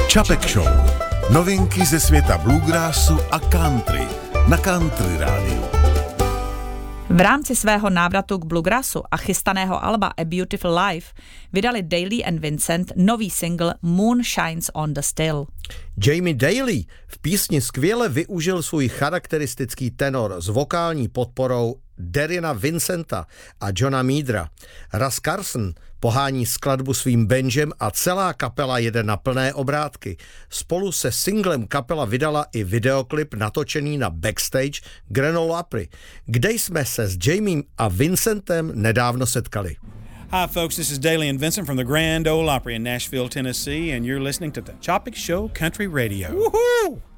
Čapek Show. Novinky ze světa bluegrassu a country na Country Rádiu. V rámci svého návratu k bluegrassu a chystaného alba A Beautiful Life vydali Dailey and Vincent nový single Moon Shines on the Still. Jamie Dailey v písni skvěle využil svůj charakteristický tenor s vokální podporou Deriana Vincenta a Johna Meadera. Russ Carson pohání skladbu svým banjem a celá kapela jede na plné obrátky. Spolu se singlem kapela vydala i videoklip natočený na backstage Grand Ole Opry, kde jsme se s Jamiem a Vincentem nedávno setkali. Hi folks, this is Dailey and Vincent from the Grand Ole Opry in Nashville, Tennessee, and you're listening to the Chopik Show Country Radio. Woohoo!